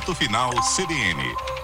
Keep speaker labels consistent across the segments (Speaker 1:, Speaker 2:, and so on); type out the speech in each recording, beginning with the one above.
Speaker 1: Ponto Final CBN.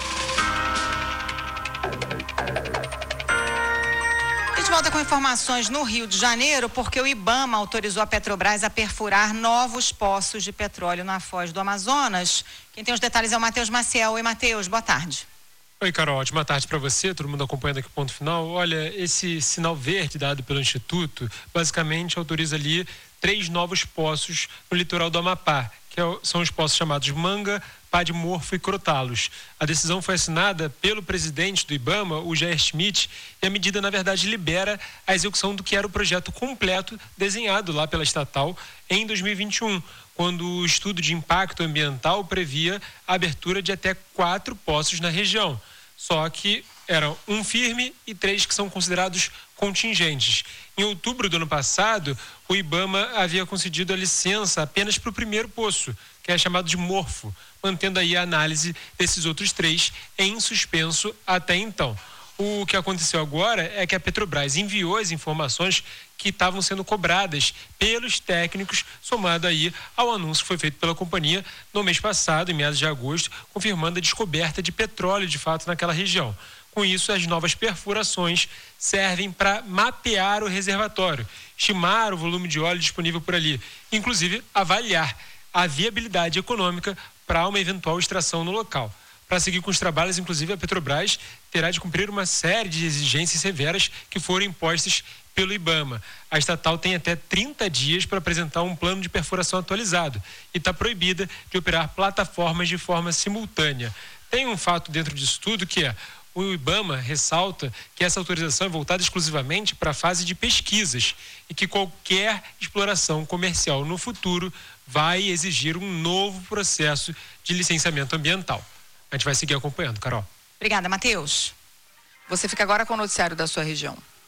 Speaker 2: A gente volta com informações no Rio de Janeiro, porque o IBAMA autorizou a Petrobras a perfurar novos poços de petróleo na foz do Amazonas. Quem tem os detalhes é o Matheus Maciel. Oi, Matheus, boa tarde.
Speaker 3: Oi, Carol, ótima tarde para você, todo mundo acompanhando aqui o Ponto Final. Olha, esse sinal verde dado pelo Instituto, basicamente autoriza ali 3 novos poços no litoral do Amapá, que são os poços chamados Manga, Pá de Morfo e Crotalos. A decisão foi assinada pelo presidente do IBAMA, o Jair Schmidt, e a medida, na verdade, libera a execução do que era o projeto completo desenhado lá pela estatal em 2021, quando o estudo de impacto ambiental previa a abertura de até 4 poços na região. Só que eram 1 firme e 3 que são considerados contingentes. Em outubro do ano passado, o IBAMA havia concedido a licença apenas para o primeiro poço, que é chamado de Morfo, mantendo aí a análise desses outros 3 em suspenso até então. O que aconteceu agora é que a Petrobras enviou as informações que estavam sendo cobradas pelos técnicos, somado aí ao anúncio que foi feito pela companhia no mês passado, em meados de agosto, confirmando a descoberta de petróleo de fato naquela região. Com isso, as novas perfurações servem para mapear o reservatório, estimar o volume de óleo disponível por ali, inclusive avaliar a viabilidade econômica para uma eventual extração no local. Para seguir com os trabalhos, inclusive, a Petrobras terá de cumprir uma série de exigências severas que foram impostas pelo IBAMA. A estatal tem até 30 dias para apresentar um plano de perfuração atualizado e está proibida de operar plataformas de forma simultânea. Tem um fato dentro disso tudo que é: o IBAMA ressalta que essa autorização é voltada exclusivamente para a fase de pesquisas e que qualquer exploração comercial no futuro vai exigir um novo processo de licenciamento ambiental. A gente vai seguir acompanhando, Carol.
Speaker 2: Obrigada, Matheus.
Speaker 4: Você fica agora com o noticiário da sua região.